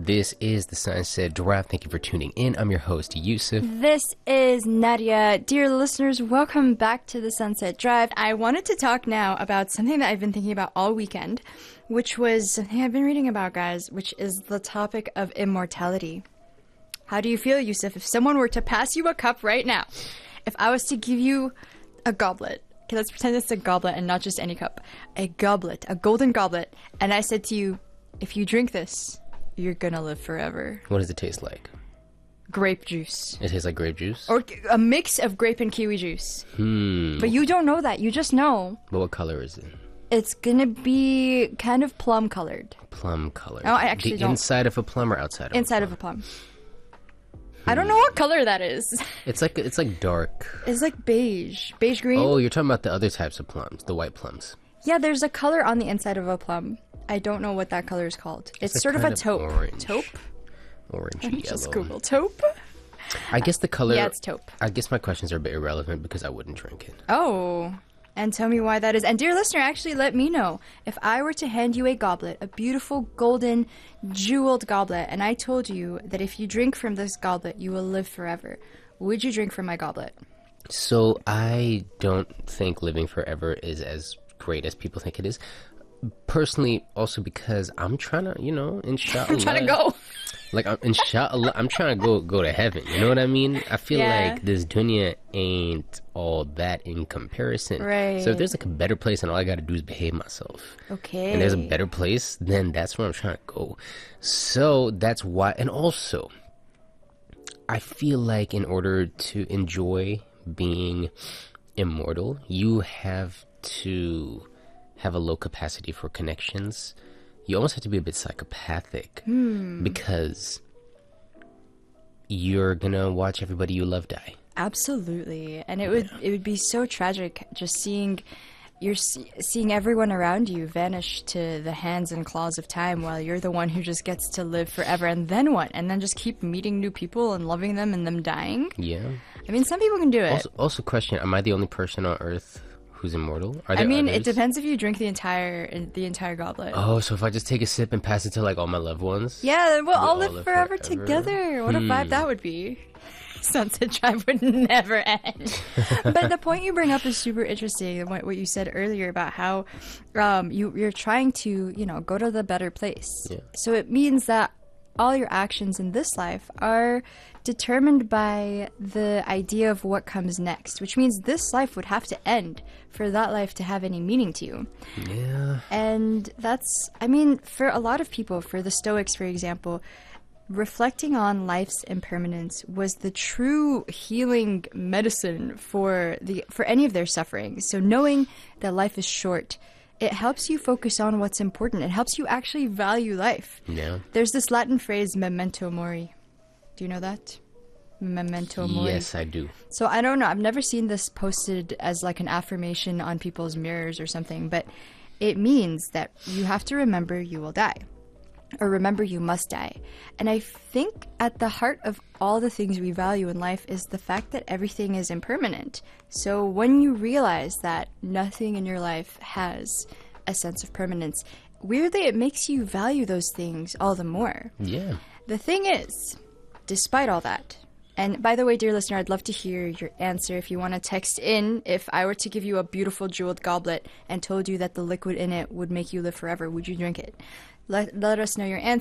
This is the Sunset Drive. Thank you for tuning in. I'm your host, Yusuf. This is Nadia. Dear listeners, welcome back to the Sunset Drive. I wanted to talk now about something that I've been thinking about all weekend, which was something I've been reading about, guys, which is the topic of immortality. How do you feel, Yusuf, if someone were to pass you a cup right now? If I was to give you a goblet, okay, let's pretend it's a goblet and not just any cup. A goblet, a golden goblet, and I said to you, if you drink this, you're gonna live forever. What does it taste like? Grape juice. It tastes like grape juice? Or a mix of grape and kiwi juice. But you don't know that. You just know. But what color is it? It's gonna be kind of plum colored. Plum colored. Oh, I actually don't. Inside of a plum or outside of Inside a of a plum. I don't know what color that is. It's like dark. It's like beige. Beige green? Oh, you're talking about the other types of plums, the white plums. Yeah, there's a color on the inside of a plum. I don't know what that color is called. It's like sort of a kind of taupe. orange. Taupe? Orange and yellow. Just Google taupe. I guess the color... Yeah, it's taupe. I guess my questions are a bit irrelevant because I wouldn't drink it. Oh, and tell me why that is. And dear listener, actually let me know. If I were to hand you a goblet, a beautiful golden jeweled goblet, and I told you that if you drink from this goblet, you will live forever, would you drink from my goblet? So I don't think living forever is as great as people think it is. Personally, also because I'm trying to, inshallah. I'm trying to go. Like, inshallah, I'm trying to go to heaven. You know what I mean? I feel like this dunya ain't all that in comparison. Right. So if there's like a better place and all I got to do is behave myself. Okay. And there's a better place, then that's where I'm trying to go. So that's why. And also, I feel like in order to enjoy being immortal, you have to have a low capacity for connections. You almost have to be a bit psychopathic because you're gonna watch everybody you love die. Absolutely. And it would be so tragic just seeing everyone around you vanish to the hands and claws of time while you're the one who just gets to live forever. And then what? And then just keep meeting new people and loving them and them dying? Yeah. I mean, some people can do it. Also question, am I the only person on Earth who's immortal? Are there it others? depends if you drink the entire goblet. Oh, so if I just take a sip and pass it to like all my loved ones? Yeah, we'll all live forever together. What a vibe that would be. Sunset Drive would never end. But the point you bring up is super interesting. What you said earlier about how you're trying to, go to the better place. Yeah. So it means that all your actions in this life are determined by the idea of what comes next, which means this life would have to end for that life to have any meaning to you. Yeah. And for a lot of people, for the Stoics, for example, reflecting on life's impermanence was the true healing medicine for any of their suffering. So knowing that life is short, it helps you focus on what's important. It helps you actually value life. Yeah. There's this Latin phrase, memento mori. Do you know that? Memento mori. Yes, I do. So I don't know. I've never seen this posted as like an affirmation on people's mirrors or something, but it means that you have to remember you will die. Or remember you must die. And I think at the heart of all the things we value in life is the fact that everything is impermanent. So when you realize that nothing in your life has a sense of permanence, weirdly it makes you value those things all the more. Yeah. The thing is, despite all that, and by the way, dear listener, I'd love to hear your answer if you want to text in. If I were to give you a beautiful jeweled goblet and told you that the liquid in it would make you live forever, would you drink it? Let us know your answer.